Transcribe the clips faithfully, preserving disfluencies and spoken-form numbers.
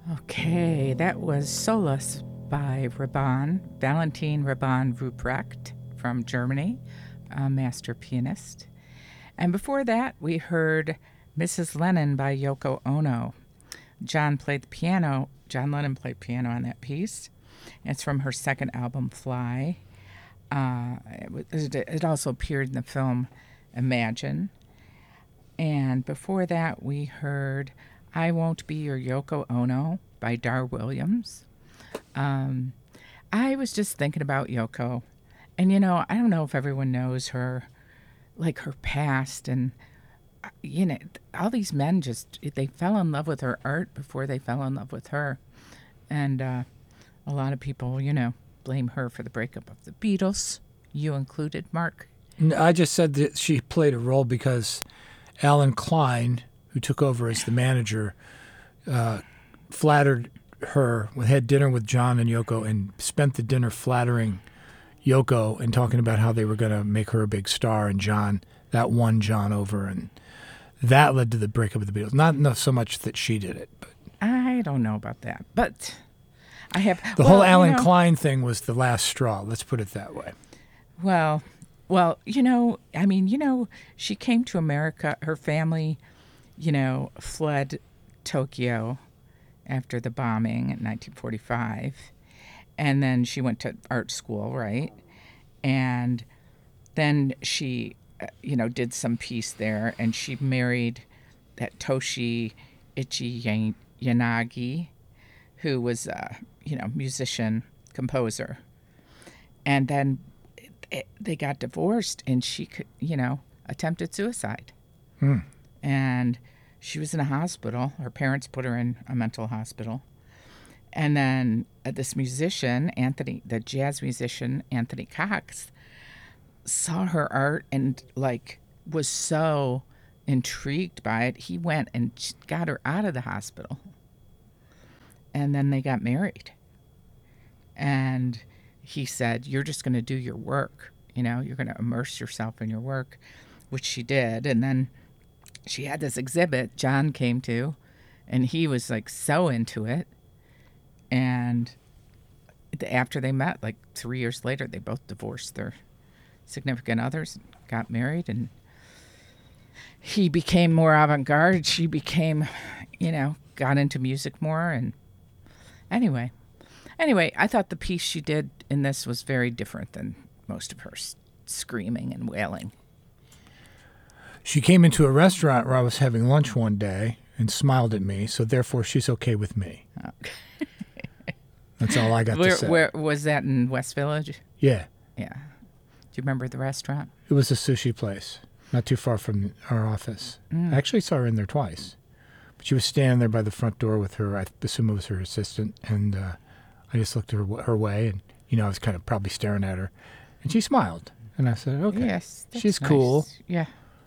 Okay, that was Solus by Raban, Valentin Raban Ruprecht from Germany, a master pianist. And before that, we heard Missus Lennon by Yoko Ono. John played the piano. John Lennon played piano on that piece. It's from her second album, Fly. Uh, it, it also appeared in the film Imagine. And before that, we heard I Won't Be Your Yoko Ono by Dar Williams. Um, I was just thinking about Yoko. And, you know, I don't know if everyone knows her, like her past. And, you know, all these men just, they fell in love with her art before they fell in love with her. And uh, a lot of people, you know, blame her for the breakup of the Beatles. You included, Mark? I just said that she played a role because Alan Klein, who took over as the manager, uh, flattered her, had dinner with John and Yoko, and spent the dinner flattering Yoko and talking about how they were going to make her a big star. And John, that won John over, and that led to the breakup of the Beatles. Not, not so much that she did it, but I don't know about that. But I have the well, whole Alan you know, Klein thing was the last straw. Let's put it that way. Well, well, you know, I mean, you know, she came to America. Her family, you know, fled Tokyo after the bombing in nineteen forty-five. And then she went to art school, right? And then she, uh, you know, did some piece there. And she married that Toshi Ichi Yanagi, who was a, you know, musician, composer. And then it, they got divorced, and she could, you know, attempted suicide. Hmm. And she was in a hospital. Her parents put her in a mental hospital. And then uh, this musician, Anthony, the jazz musician, Anthony Cox, saw her art and, like, was so intrigued by it. He went and got her out of the hospital. And then they got married. And he said, you're just going to do your work. You know, you're going to immerse yourself in your work, which she did. And then she had this exhibit John came to, and he was, like, so into it. And after they met, like three years later, they both divorced their significant others, got married, and he became more avant-garde. She became, you know, got into music more. And anyway, anyway, I thought the piece she did in this was very different than most of her screaming and wailing. She came into a restaurant where I was having lunch one day and smiled at me, so therefore she's okay with me. Okay. That's all I got where, to say. Where was that, in West Village? Yeah. Yeah. Do you remember the restaurant? It was a sushi place, not too far from our office. Mm. I actually saw her in there twice. But she was standing there by the front door with her, I assume it was her assistant, and uh, I just looked her, her way, and, you know, I was kind of probably staring at her. And she smiled. And I said, okay, yes, she's nice. cool. Yeah.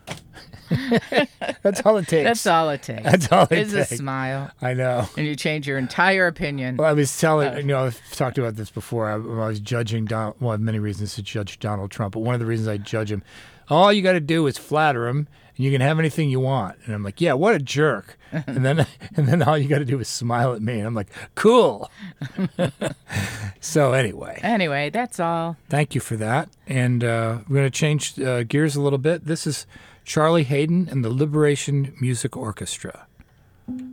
That's all it takes. That's all it takes. That's all it it's takes. a smile. I know. And you change your entire opinion. Well, I was telling, uh, you know, I've talked about this before. I, I was judging Donald. Well, I have many reasons to judge Donald Trump, but one of the reasons I judge him, all you got to do is flatter him, and you can have anything you want. And I'm like, yeah, what a jerk. and then, and then all you got to do is smile at me, and I'm like, cool. So anyway. Anyway, that's all. Thank you for that. And uh, we're going to change uh, gears a little bit. This is Charlie Haydn and the Liberation Music Orchestra.